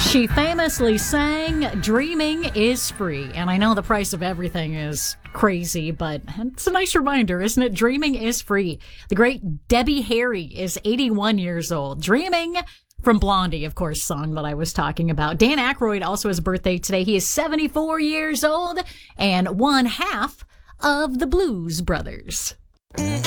She famously sang, "Dreaming is free." And I know the price of everything is crazy, but it's a nice reminder, isn't it? Dreaming is free. The great Debbie Harry is 81 years old. Dreaming from Blondie, of course, song that I was talking about. Dan Aykroyd also has a birthday today. He is 74 years old and one half of the Blues Brothers.